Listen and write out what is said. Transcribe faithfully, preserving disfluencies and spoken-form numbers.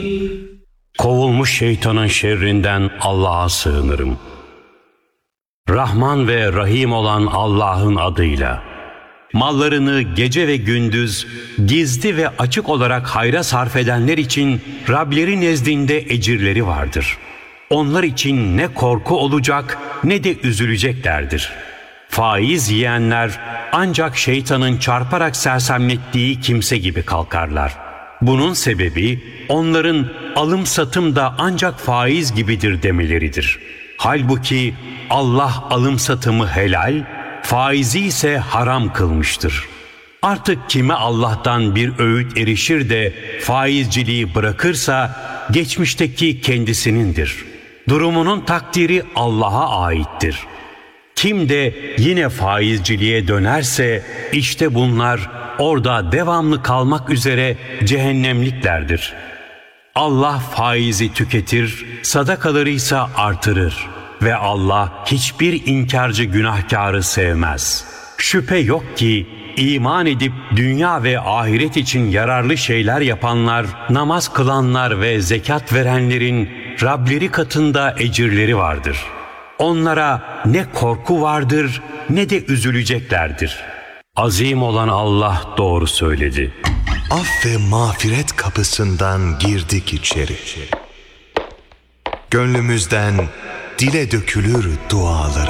Kovulmuş şeytanın şerrinden Allah'a sığınırım. Rahman ve Rahim olan Allah'ın adıyla. Mallarını gece ve gündüz gizli ve açık olarak hayra sarf edenler için Rableri nezdinde ecirleri vardır. Onlar için ne korku olacak ne de üzüleceklerdir. Faiz yiyenler ancak şeytanın çarparak sersemlettiği kimse gibi kalkarlar. Bunun sebebi onların alım satım da ancak faiz gibidir demeleridir. Halbuki Allah alım satımı helal, faizi ise haram kılmıştır. Artık kime Allah'tan bir öğüt erişir de faizciliği bırakırsa geçmişteki kendisinindir. Durumunun takdiri Allah'a aittir. Kim de yine faizciliğe dönerse işte bunlar orada devamlı kalmak üzere cehennemliklerdir. Allah faizi tüketir, sadakaları ise artırır ve Allah hiçbir inkarcı günahkarı sevmez. Şüphe yok ki iman edip dünya ve ahiret için yararlı şeyler yapanlar, namaz kılanlar ve zekat verenlerin Rableri katında ecirleri vardır. Onlara ne korku vardır ne de üzüleceklerdir. Azim olan Allah doğru söyledi. Af ve mağfiret kapısından girdik içeri. Gönlümüzden dile dökülür dualarımız.